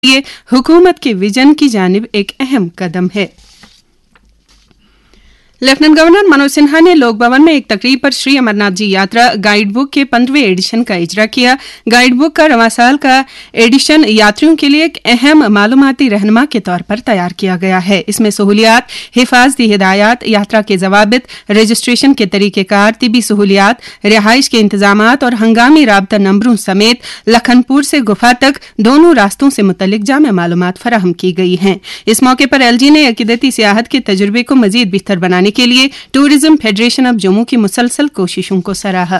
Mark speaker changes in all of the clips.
Speaker 1: ये हुकूमत के विजन की जानिब एक अहम कदम है। लेफ्टिनेंट गवर्नर मनोज सिन्हा ने लोक भवन में एक तकरीब पर श्री अमरनाथ जी यात्रा गाइड बुक के 15वें एडिशन का इजरा किया। गाइड बुक का 9वां साल का एडिशन यात्रियों के लिए एक अहम मालूमाती रहनुमा के तौर पर तैयार किया गया है। इसमें सहूलियात, हिफाजती हिदायत, यात्रा के जवाबित, रजिस्ट्रेशन के तरीक़ेकार, तिबी सहूलियात, रिहाइश के इंतजामात और हंगामी राबता नंबरों समेत लखनपुर से गुफा तक दोनों रास्तों से मुतल्लिक जामे मालूमात फराहम की गई हैं। इस मौके पर एलजी ने अकीदती सियाहत के तजुर्बे को मजीद बेहतर बनाने के लिए टूरिज्म फेडरेशन ऑफ जम्मू की मुसलसल कोशिशों को सराहा।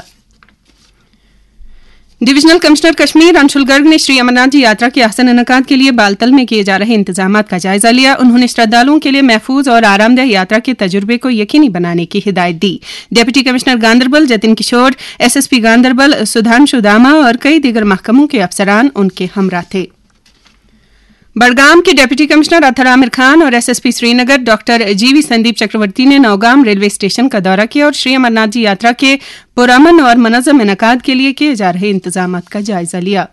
Speaker 1: डिविजनल कमिश्नर कश्मीर अंशुल गर्ग ने श्री अमरनाथ जी यात्रा के आसन इनकाद के लिए बालतल में किए जा रहे इंतजामात का जायजा लिया। उन्होंने श्रद्धालुओं के लिए महफूज और आरामदेह यात्रा के तजुर्बे को यकीनी बनाने की हिदायत दी। डिप्टी कमिश्नर गांदरबल जतिन किशोर, एसएसपी गांदरबल सुधांशु दामा और कई दीगर महकमों के अफसरान उनके हमरा थे। बड़गाम के डिप्टी कमिश्नर अतहर आमिर खान और एसएसपी श्रीनगर डॉक्टर जीवी संदीप चक्रवर्ती ने नौगाम रेलवे स्टेशन का दौरा किया और श्री अमरनाथ जी यात्रा के पुरअमन और मुनज़्ज़म इनकाद के लिए किए जा रहे इंतजामात का जायजा लिया।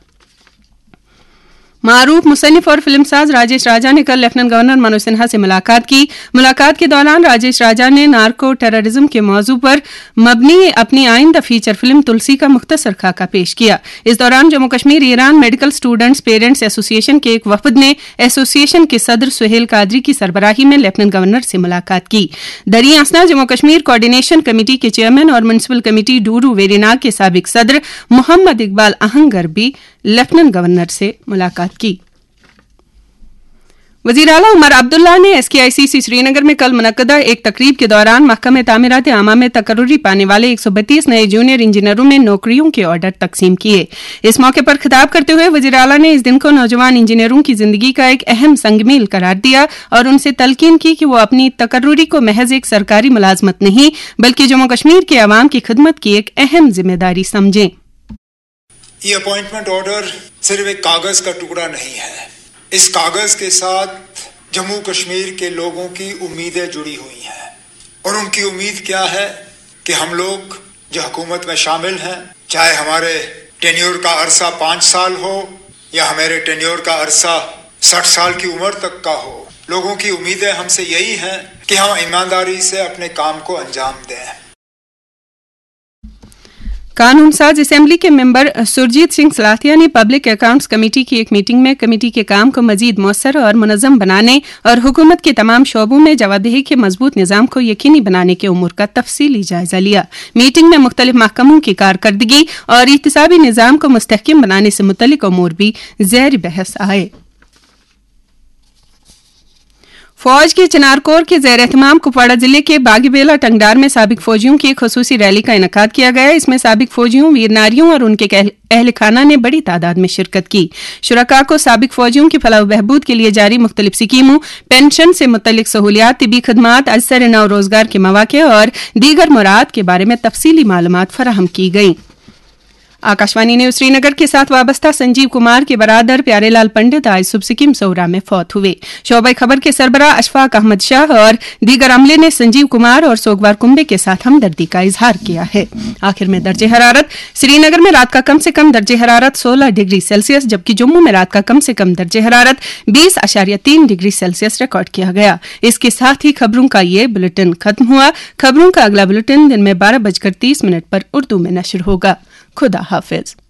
Speaker 1: मारूफ मुसन्निफ और फिल्मसाज राजेश राजा ने कल लेफ्टिनेंट गवर्नर मनोज सिन्हा से मुलाकात की। मुलाकात के दौरान राजेश राजा ने नार्को टेररिज्म के मौजू पर मबनी अपनी आइंदा फीचर फिल्म तुलसी का मुख्तसर खाका पेश किया। इस दौरान Jammu Kashmir Iran medical students parents association के एक वफद ने एसोसिएशन के सदर सुहेल कादरी की सरबराही में लेफ्टिनेंट गवर्नर से मुलाकात की। दरी आसना जम्मू कश्मीर कोऑर्डिनेशन कमेटी के चेयरमैन और म्यूनिसिपल कमेटी डूरू वेरीनाग के साबिक सदर मोहम्मद इकबाल आहंगर भी लेफ्टिनेंट गवर्नर से मुलाकात की। वज़ीर आला उमर अब्दुल्ला ने एसकेआईसीसी श्रीनगर में कल मुनक्कदा एक तकरीब के दौरान महकमे तामीरात आमा में तकर्रुरी पाने वाले 132 नए जूनियर इंजीनियरों में नौकरियों के ऑर्डर तकसीम किए। इस मौके पर खिताब करते हुए वज़ीर आला ने इस दिन को नौजवान इंजीनियरों की जिंदगी का एक अहम संगमील करार दिया और उनसे तलकीन की कि वो अपनी तकर्रुरी को महज एक सरकारी मुलाजमत नहीं बल्कि जम्मू कश्मीर के अवाम की खिदमत की एक अहम जिम्मेदारी समझें।
Speaker 2: ये अपॉइंटमेंट ऑर्डर सिर्फ एक कागज का टुकड़ा नहीं है। इस कागज के साथ जम्मू कश्मीर के लोगों की उम्मीदें जुड़ी हुई हैं और उनकी उम्मीद क्या है कि हम लोग जो हुकूमत में शामिल हैं, चाहे हमारे टेन्योर का अरसा 5 साल हो या हमारे टेन्योर का अरसा 60 साल की उम्र तक का हो, लोगों की उम्मीदें हमसे यही हैं कि हम ईमानदारी से अपने काम को अंजाम दें।
Speaker 1: कानून साज असेंबली के मेंबर सुरजीत सिंह सलाथिया ने पब्लिक अकाउंट्स कमेटी की एक मीटिंग में कमेटी के काम को मजीद मौसर और मुनज़्ज़म बनाने और हुकूमत के तमाम शोबों में जवाबदेही के मजबूत निज़ाम को यकीनी बनाने के उमूर का तफसीली जायजा लिया। मीटिंग में मुख्तलिफ महकमों की कारकर्दगी और इहतिसाबी निज़ाम को मुस्तहकम बनाने से मुतल्लिक उमूर भी ज़ेर बहस आए। फौज के चिनारकोर के ज़ेर एहतमाम कुपवाड़ा जिले के बागीबेला टंगडार में साबिक फौजियों की एक खुसूसी रैली का इनेकाद किया गया। इसमें साबिक फौजियों, वीर नारियों और उनके अहल खाना ने बड़ी तादाद में शिरकत की। शुरका को साबिक फौजियों की फलाह बहबूद के लिए जारी मुख्तलिफ स्कीमों, पेंशन से मुतल्लिक सहूलियात, तिबी खदमात, अजसर नौ रोजगार के मौके और दीगर मुराद के बारे में तफसीली मालूमात फराहम की गई। आकाशवाणी न्यूज श्रीनगर के साथ वाबस्ता संजीव कुमार के बरादर प्यारेलाल पंडित आज सुबह सिक्किम सौरा में फौत हुए। शोबा खबर के सरबराह अशफाक अहमद शाह और दीगर अमले ने संजीव कुमार और सोगवार कुंबे के साथ हमदर्दी का इजहार किया है। आखिर में दर्जे हरारत श्रीनगर में रात का कम से कम दर्जे हरारत 16 डिग्री सेल्सियस जबकि जम्मू में रात का कम से कम दर्जे हरारत 20.3 डिग्री सेल्सियस रिकॉर्ड किया गया। इसके साथ ही खबरों का ये बुलेटिन खत्म हुआ। खबरों का अगला बुलेटिन दिन में 12:30 पर उर्दू में नशर होगा। खुदा हाफिज।